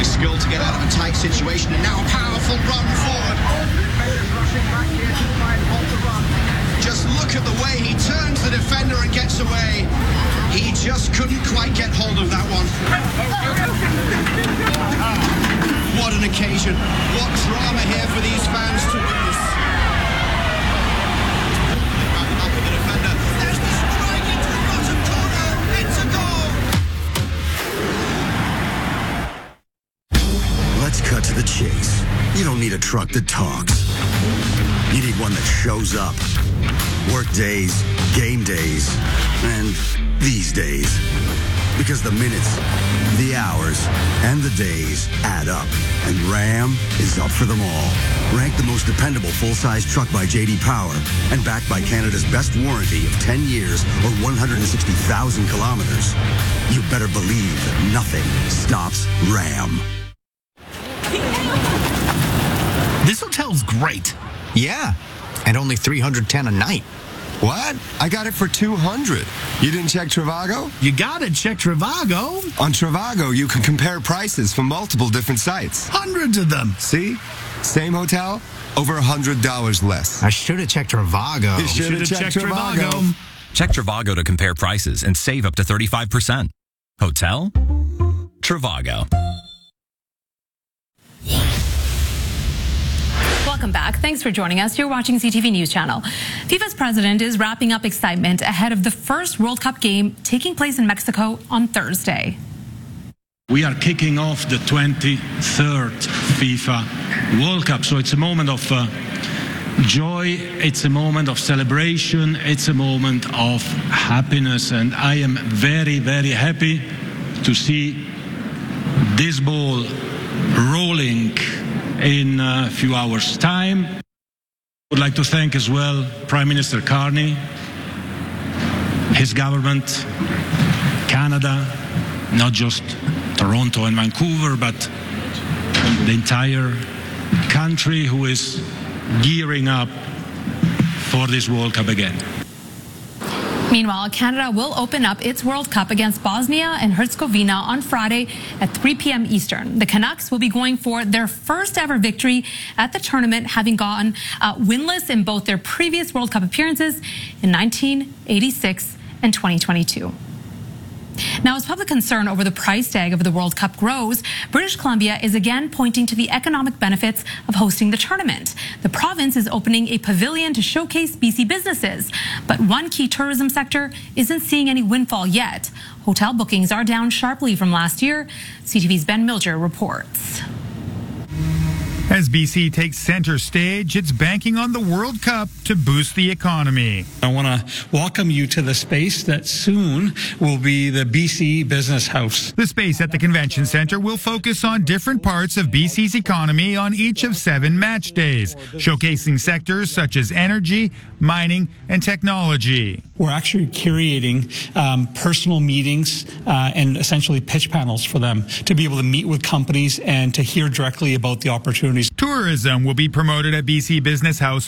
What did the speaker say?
skill to get out of a tight situation, and now a powerful run forward. Just look at the way he turns the defender and gets away. He just couldn't quite get hold of that one. What an occasion. What drama here for these fans to witness. Back the back of the defender. There's the strike into the bottom corner. It's a goal. Let's cut to the chase. You don't need a truck that talks. You need one that shows up. Work days, game days, and these days. Because the minutes, the hours, and the days add up. And Ram is up for them all. Ranked the most dependable full-size truck by J.D. Power and backed by Canada's best warranty of 10 years or 160,000 kilometers. You better believe that nothing stops Ram. This hotel's great. Yeah, and only $310 a night. What? I got it for $200. You didn't check Trivago? You gotta check Trivago. On Trivago, you can compare prices from multiple different sites. Hundreds of them. See? Same hotel, over $100 less. I should have checked Trivago. You should have checked Trivago. Check Trivago to compare prices and save up to 35%. Hotel? Trivago. Welcome back. Thanks for joining us. You're watching CTV News Channel. FIFA's president is wrapping up excitement ahead of the first World Cup game taking place in Mexico on Thursday. We are kicking off the 23rd FIFA World Cup, so it's a moment of joy, it's a moment of celebration, it's a moment of happiness, and I am very, very happy to see this ball rolling in a few hours' time. I would like to thank as well Prime Minister Carney, his government, Canada, not just Toronto and Vancouver, but the entire country who is gearing up for this World Cup again. Meanwhile, Canada will open up its World Cup against Bosnia and Herzegovina on Friday at 3 p.m. Eastern. The Canucks will be going for their first ever victory at the tournament, having gone winless in both their previous World Cup appearances in 1986 and 2022. Now, as public concern over the price tag of the World Cup grows, British Columbia is again pointing to the economic benefits of hosting the tournament. The province is opening a pavilion to showcase BC businesses, but one key tourism sector isn't seeing any windfall yet. Hotel bookings are down sharply from last year. CTV's Ben Milger reports. As BC takes center stage, it's banking on the World Cup to boost the economy. I want to welcome you to the space that soon will be the BC Business House. The space at the Convention Centre will focus on different parts of BC's economy on each of 7 match days, showcasing sectors such as energy, mining, and technology. We're actually curating personal meetings and essentially pitch panels for them to be able to meet with companies and to hear directly about the opportunities. Tourism will be promoted at BC Business House